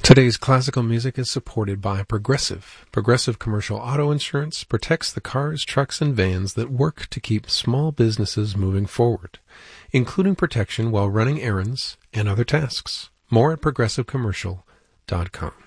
Today's classical music is supported by Progressive. Progressive Commercial Auto Insurance protects the cars, trucks, and vans that work to keep small businesses moving forward, including protection while running errands and other tasks. More at progressivecommercial.com.